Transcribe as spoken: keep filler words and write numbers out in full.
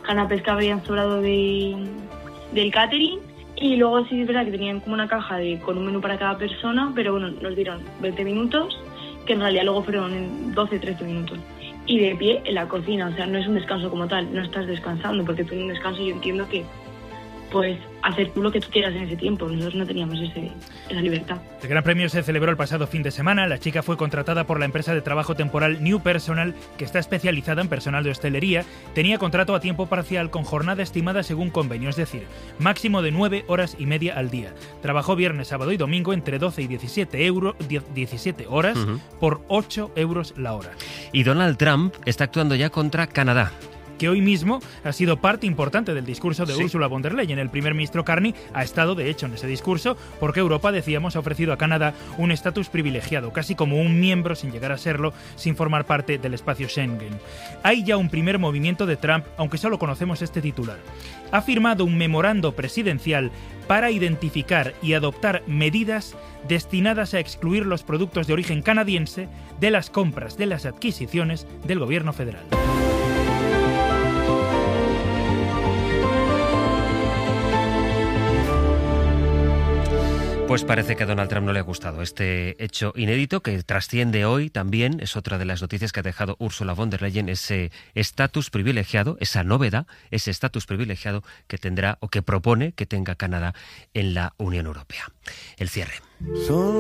canapés que habían sobrado de, del catering. Y luego sí es verdad que tenían como una caja de, con un menú para cada persona, pero bueno, nos dieron veinte minutos, que en realidad luego fueron doce, trece minutos. Y de pie en la cocina, o sea, no es un descanso como tal, no estás descansando, porque tú en un descanso yo entiendo que pues hacer tú lo que tú quieras en ese tiempo. Nosotros no teníamos ese, esa libertad. El Gran Premio se celebró el pasado fin de semana. La chica fue contratada por la empresa de trabajo temporal New Personal, que está especializada en personal de hostelería. Tenía contrato a tiempo parcial con jornada estimada según convenio, es decir, máximo de nueve horas y media al día. Trabajó viernes, sábado y domingo entre doce y diecisiete, euro, diecisiete horas uh-huh. por ocho euros la hora. Y Donald Trump está actuando ya contra Canadá, que hoy mismo ha sido parte importante del discurso de sí. Ursula von der Leyen. El primer ministro Carney ha estado, de hecho, en ese discurso porque Europa, decíamos, ha ofrecido a Canadá un estatus privilegiado, casi como un miembro sin llegar a serlo, sin formar parte del espacio Schengen. Hay ya un primer movimiento de Trump, aunque solo conocemos este titular. Ha firmado un memorando presidencial para identificar y adoptar medidas destinadas a excluir los productos de origen canadiense de las compras, de las adquisiciones del gobierno federal. Pues parece que a Donald Trump no le ha gustado este hecho inédito que trasciende hoy también, es otra de las noticias que ha dejado Ursula von der Leyen, ese estatus privilegiado, esa novedad, ese estatus privilegiado que tendrá o que propone que tenga Canadá en la Unión Europea. El cierre.